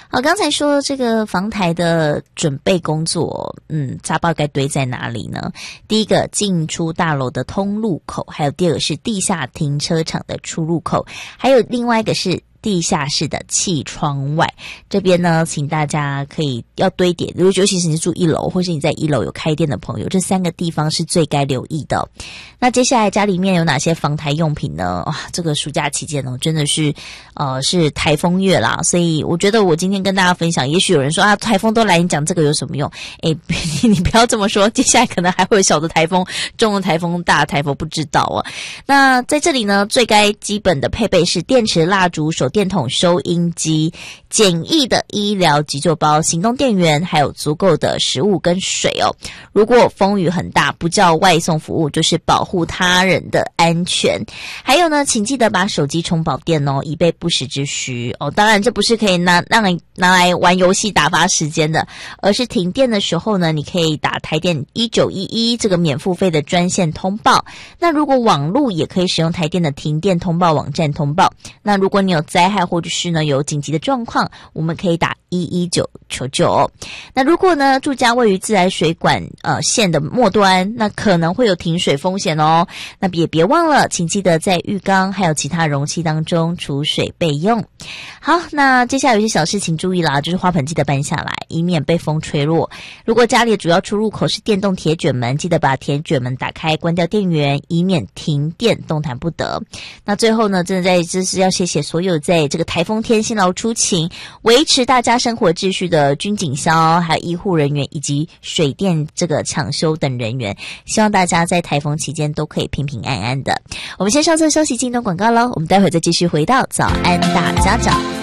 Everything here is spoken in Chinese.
好，刚才说这个防台的准备工作，杂报该堆在哪里呢？第一个，进出大楼的通路口，还有第二个是地下停车场的出入口，还有另外一个是地下室的气窗外。这边呢，请大家可以要堆点，尤其是你住1楼，或是你在1楼有开店的朋友，这3个地方是最该留意的。那接下来家里面有哪些防台用品呢？哇，这个暑假期间呢，真的是是台风月啦，所以我觉得我今天跟大家分享，也许有人说啊，台风都来，你讲这个有什么用？你不要这么说，接下来可能还会有小的台风、中的台风、大的台风，不知道啊。那在这里呢，最该基本的配备是电池、蜡烛、手电筒、收音机、简易的医疗急救包、行动电源，还有足够的食物跟水哦。如果风雨很大，不叫外送服务，就是保护他人的安全。还有呢，请记得把手机充饱电哦，以备不时之需哦。当然，这不是可以让你拿来玩游戏打发时间的，而是停电的时候呢，你可以打台电1911这个免付费的专线通报。那如果网路也可以使用台电的停电通报网站通报。那如果你有灾害或者是呢有紧急的状况，我们可以打119求救哦。那如果呢住家位于自来水管线的末端，那可能会有停水风险哦。那也别忘了，请记得在浴缸还有其他容器当中储水备用。好，那接下来有些小事情注意啦，就是花盆记得搬下来，以免被风吹落。如果家里的主要出入口是电动铁卷门，记得把铁卷门打开，关掉电源，以免停电动弹不得。那最后呢，真的就是要谢谢所有在这个台风天辛劳出勤，维持大家生活秩序的军警消，还有医护人员以及水电这个抢修等人员，希望大家在台风期间都可以平平安安的。我们先上车休息，进段广告咯，我们待会再继续回到早安大家长。